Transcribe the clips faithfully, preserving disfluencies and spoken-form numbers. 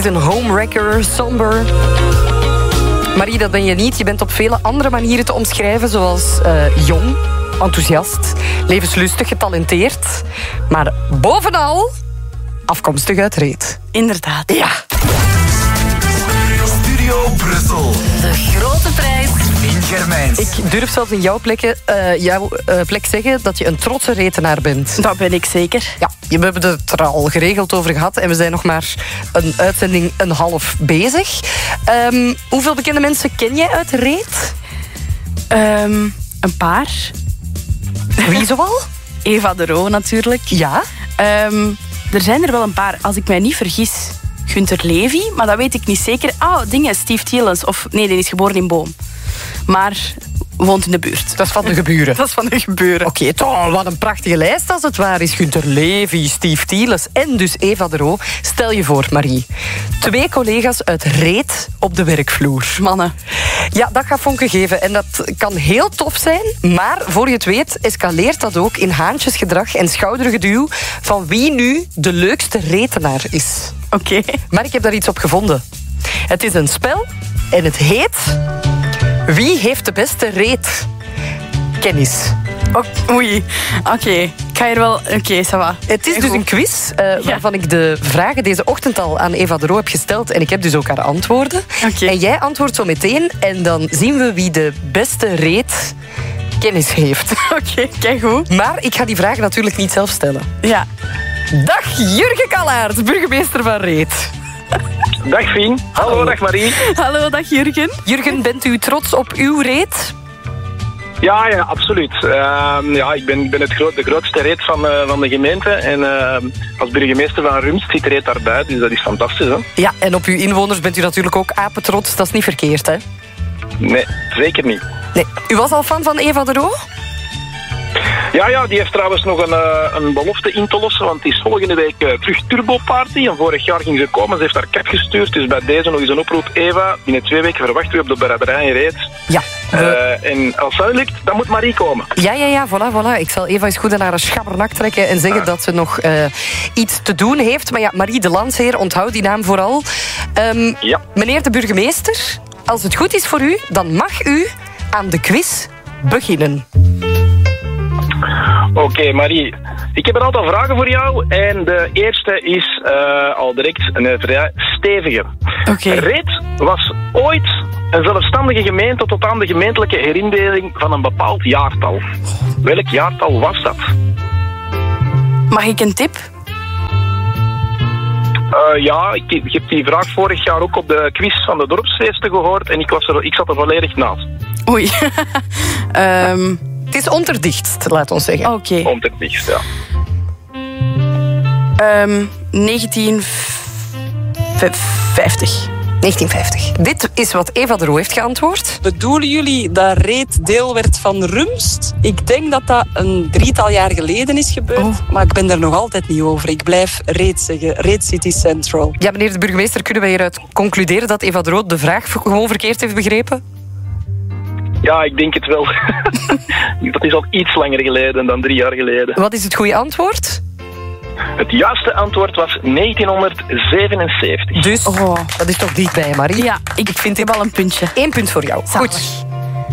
is een homewrecker, somber. Marie, dat ben je niet. Je bent op vele andere manieren te omschrijven, zoals uh, jong, enthousiast, levenslustig, getalenteerd. Maar bovenal afkomstig uit Reet. Inderdaad. Ja. Studio Brussel. De grote prijs. In Germijns. Ik durf zelfs in jouw, plekken, uh, jouw uh, plek zeggen dat je een trotse Retenaar bent. Dat ben ik zeker. Ja, we hebben het er al geregeld over gehad en we zijn nog maar een uitzending een half bezig. Um, hoeveel bekende mensen ken jij uit Reet? Um, een paar. Wie zoal? Eva de Roo natuurlijk. Ja. Um, er zijn er wel een paar, als ik mij niet vergis. Gunther Levy, maar dat weet ik niet zeker. Ah, oh, dingen, Steve Thielens. Of nee, die is geboren in Boom. Maar woont in de buurt. Dat is van de geburen. Dat is van de geburen. Oké, okay, toch, wat een prachtige lijst als het waar is. Gunther Levy, Steve Thielens en dus Eva de Roo. Stel je voor, Marie. Twee collega's uit Reet op de werkvloer. Mannen. Ja, dat gaat vonken geven. En dat kan heel tof zijn. Maar voor je het weet, escaleert dat ook in haantjesgedrag en schoudergeduw van wie nu de leukste Retenaar is. Oké. Okay. Maar ik heb daar iets op gevonden. Het is een spel en het heet... Wie heeft de beste reet? Kennis. Oh, oei. Oké. Okay. Ik ga hier wel... Oké, okay, ça va. Het is dus een quiz uh, waarvan ja. ik de vragen deze ochtend al aan Eva de Roo heb gesteld. En ik heb dus ook haar antwoorden. Okay. En jij antwoordt zo meteen. En dan zien we wie de beste reet kennis heeft. Oké, okay, kijk goed. Maar ik ga die vragen natuurlijk niet zelf stellen. Ja. Dag Jurgen Kallaert, burgemeester van Reet. Dag Fien. Hallo. Hallo, dag Marie. Hallo, dag Jurgen. Jurgen, bent u trots op uw reet? Ja, ja, absoluut. Uh, ja, ik ben, ik ben het gro- de grootste reet van, uh, van de gemeente. En uh, als burgemeester van Rumst zit Reet daarbij, dus dat is fantastisch. Hè? Ja, en op uw inwoners bent u natuurlijk ook apetrots. Dat is niet verkeerd, hè? Nee, zeker niet. Nee. U was al fan van Eva de Roo? Ja, ja, die heeft trouwens nog een, uh, een belofte in te lossen, want het is volgende week uh, terug turboparty. En vorig jaar ging ze komen, ze heeft haar cap gestuurd. Dus bij deze nog eens een oproep. Eva, binnen twee weken verwachten we op de braderij in Reet. Ja. We... Uh, en als dat lukt, dan moet Marie komen. Ja, ja, ja, voilà, voilà. Ik zal Eva eens goed aan haar schabbernak trekken en zeggen ah. dat ze nog uh, iets te doen heeft. Maar ja, Marie de Landsheer, onthoud die naam vooral. Um, ja. Meneer de burgemeester, als het goed is voor u, dan mag u aan de quiz beginnen. Oké, okay, Marie. Ik heb een aantal vragen voor jou. En de eerste is uh, al direct een vrij stevige. Okay. Reet was ooit een zelfstandige gemeente tot aan de gemeentelijke herindeling van een bepaald jaartal. Welk jaartal was dat? Mag ik een tip? Uh, ja, ik, ik heb die vraag vorig jaar ook op de quiz van de dorpsfeesten gehoord. En ik, was er, ik zat er volledig naast. Oei. um... Het is onderdichtst, laat ons zeggen. Oké. Okay. Onderdichtst, ja. Um, negentien vijftig. negentien vijftig. Dit is wat Eva de Roo heeft geantwoord. Bedoelen jullie dat Reet deel werd van Rumst? Ik denk dat dat een drietal jaar geleden is gebeurd. Oh. Maar ik ben er nog altijd niet over. Ik blijf Reet zeggen. Reet City Central. Ja, meneer de burgemeester, kunnen wij hieruit concluderen dat Eva de Roo de vraag gewoon verkeerd heeft begrepen? Ja, ik denk het wel. Dat is al iets langer geleden dan drie jaar geleden. Wat is het goede antwoord? Het juiste antwoord was negentienhonderdzevenenzeventig. Dus, oh. dat is toch dichtbij, Marie? Ja, ik, ik vind het wel een puntje. Eén punt voor jou. Zalig. Goed.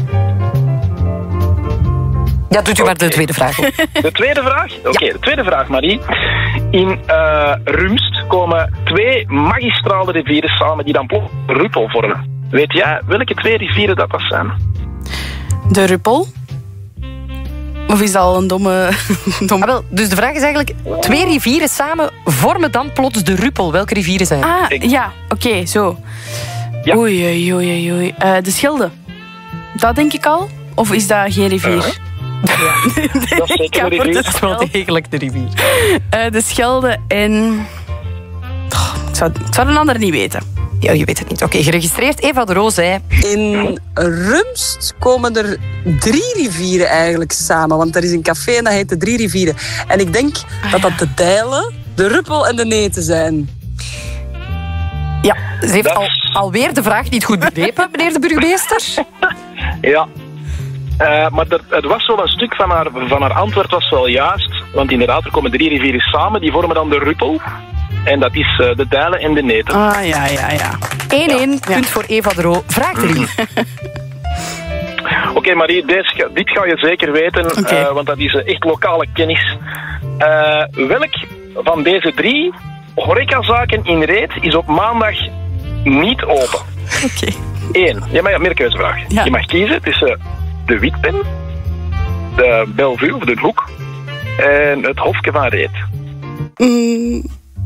Ja, doet u okay. maar de tweede vraag op. De tweede vraag? Oké, okay, ja. de tweede vraag, Marie. In uh, Rumst komen twee magistrale rivieren samen die dan plots Ruppel vormen. Weet jij welke twee rivieren dat, dat zijn? De Ruppel? Of is dat al een domme... domme... Ah, wel, dus de vraag is eigenlijk... Twee rivieren samen vormen dan plots de Ruppel. Welke rivieren zijn? Ah, ja. Oké, okay, zo. Ja. Oei, oei, oei, oei. Uh, de Schelde. Dat denk ik al? Of is dat geen rivier? Uh, ja. Dat is zeker een rivier. Dat is wel degelijk de rivier. Uh, de Schelde en... Oh, ik, zou, ik zou een ander niet weten. Ja, je weet het niet. Oké, okay, geregistreerd. Eva de Roo zei... In Rumst komen er drie rivieren eigenlijk samen. Want er is een café en dat heet de Drie Rivieren. En ik denk ah, dat dat de Dijlen, de Ruppel en de Neten zijn. Ja, ze heeft al, alweer de vraag niet goed begrepen, meneer de burgemeester. Ja. Uh, maar er, er was wel een stuk van haar, van haar antwoord was wel juist. Want inderdaad, er komen drie rivieren samen. Die vormen dan de Ruppel. En dat is uh, de Dijlen en de Neten. Ah, ja, ja, ja. één-één, Ja. punt voor Eva de Roo. Vraag drie. Oké, okay, Marie, deze, ga- dit ga je zeker weten, Okay. uh, want dat is uh, echt lokale kennis. Uh, welk van deze drie horecazaken in Reet is op maandag niet open? Oké. Eén. Ja, maar ja, meer keuzevraag. Ja. Je mag kiezen tussen de Witpen, de Bellevue of de Hoek en het Hofje van Reet. Mm.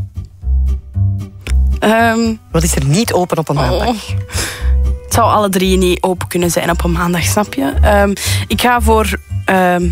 Ehm, Wat is er niet open op een maandag? oh. Het zou alle drie niet open kunnen zijn op een maandag, snap je? Ehm, ik ga voor ehm,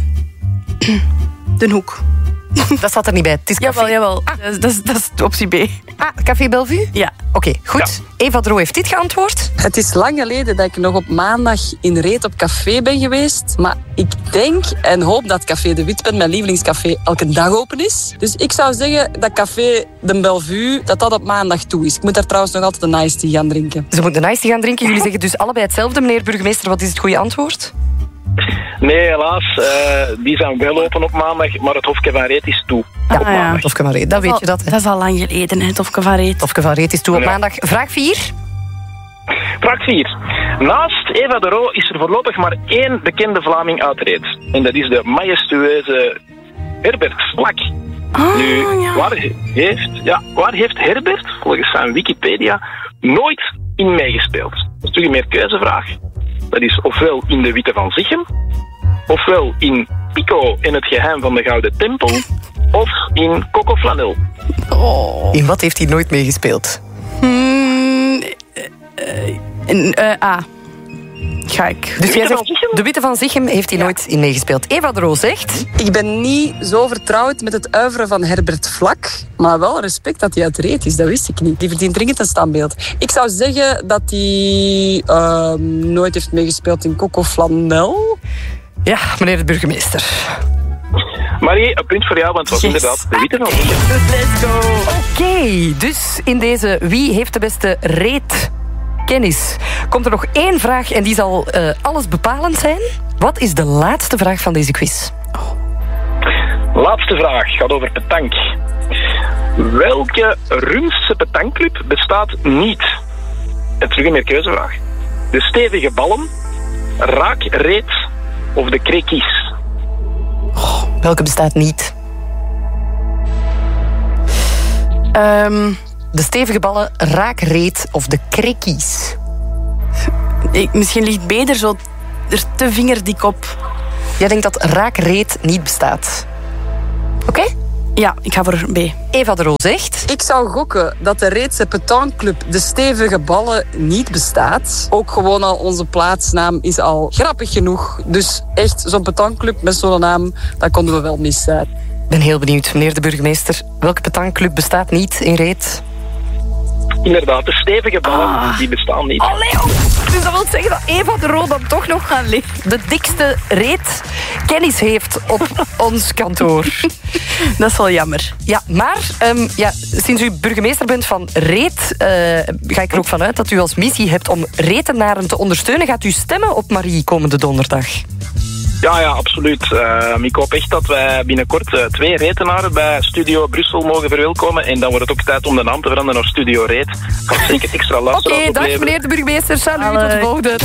de Hoek. Dat staat er niet bij. Het is café. Jawel, jawel. Dat, is- dat, is- dat is optie B. Ah, Café Bellevue? Ja. Oké, goed. Eva de Roo heeft dit geantwoord. Het is lang geleden dat ik nog op maandag in Reet op café ben geweest. Maar ik denk en hoop dat Café de Witpen, mijn lievelingscafé, elke dag open is. Dus ik zou zeggen dat Café de Bellevue, dat dat op maandag toe is. Ik moet daar trouwens nog altijd een iced tea gaan drinken. Ze moeten nice gaan drinken. Jullie zeggen dus allebei hetzelfde, meneer burgemeester. Wat is het goede antwoord? Nee, helaas. Uh, die zijn wel open op maandag, maar het Hofje van Reet is toe. Ah, op ja. maandag. Hofje van Reet, dat weet je dat. Hè? Dat is al lang geleden, hè, het Hofje van Reet. Hofje van Reet is toe op Ja. maandag. Vraag vier. Vraag vier. Naast Eva de Roo is er voorlopig maar één bekende Vlaming uit Reet. En dat is de majestueuze Herbert Vlak. Ah, Nu, ja. waar heeft, ja, waar heeft Herbert, volgens zijn Wikipedia, nooit in meegespeeld? Dat is natuurlijk een meerkeuzevraag. Dat is ofwel in De Witte van Zichem, ofwel in Pico en het geheim van de Gouden Tempel, of in Coco Flanel. Oh. In wat heeft hij nooit meegespeeld? Hmm, eh, eh, en, eh, A. Ga ik. Dus Witte jij van zegt, Zichem? de Witte van Zichem heeft hij nooit in meegespeeld. Eva de Roo zegt... Ik ben niet zo vertrouwd met het uiveren van Herbert Vlak. Maar wel respect dat hij uit Reet is, dat wist ik niet. Die verdient dringend een standbeeld. Ik zou zeggen dat hij uh, nooit heeft meegespeeld in Coco Flanel. Ja, meneer de burgemeester. Marie, een punt voor jou, want het was Yes. inderdaad De Witte van Zichem. Let's go. Oké, dus in deze Wie heeft de beste reetkennis komt er nog één vraag en die zal uh, alles bepalend zijn. Wat is de laatste vraag van deze quiz? Laatste vraag gaat over petank. Welke Rumstse petankclub bestaat niet? En terug een meerkeuzevraag. De stevige ballen, raak, reet of de krekies? Welke bestaat niet? Ehm, De stevige ballen, raakreet of de krikkies? ik, misschien ligt Beder zo er te vingerdik op. Jij denkt dat raakreet niet bestaat. Oké? Ja, ik ga voor B. Eva de Roo zegt... Ik zou gokken dat de Reetse Petankclub De Stevige Ballen niet bestaat. Ook gewoon al onze plaatsnaam is al grappig genoeg. Dus echt zo'n petankclub met zo'n naam, dat konden we wel mis zijn. Ik ben heel benieuwd, meneer de burgemeester. Welke petankclub bestaat niet in Reet? Inderdaad, de stevige ballen, Ah. die bestaan niet. Allee, oh. Dus dat wil zeggen dat Eva de Roo dan toch nog Allee. de dikste reet kennis heeft op ons kantoor. Dat is wel jammer. Ja, maar um, ja, sinds u burgemeester bent van Reet, uh, ga ik er ook vanuit dat u als missie hebt om Retenaren te ondersteunen. Gaat u stemmen op Marie komende donderdag? Ja, ja, absoluut. Uh, ik hoop echt dat wij binnenkort uh, twee Retenaren bij Studio Brussel mogen verwelkomen. En dan wordt het ook tijd om de naam te veranderen naar Studio Reet. Gaat zeker extra Oké, luisteraars dag opleveren. meneer de burgemeester. Salut, tot de Allee. volgende.